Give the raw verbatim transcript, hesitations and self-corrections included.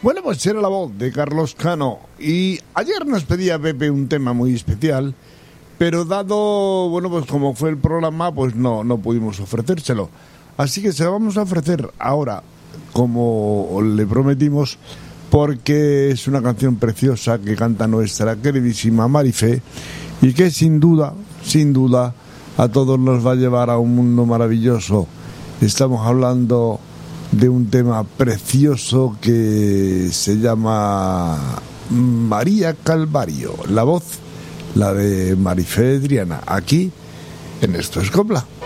Bueno, pues era la voz de Carlos Cano. Y ayer nos pedía Pepe un tema muy especial, pero dado, bueno, pues como fue el programa, pues no, no pudimos ofrecérselo. Así que se lo vamos a ofrecer ahora, como le prometimos, porque es una canción preciosa que canta nuestra queridísima Marifé y que sin duda, sin duda, a todos nos va a llevar a un mundo maravilloso. Estamos hablando de un tema precioso que se llama María Calvario. La voz, la de Marifé Triana, aquí en Esto es Copla.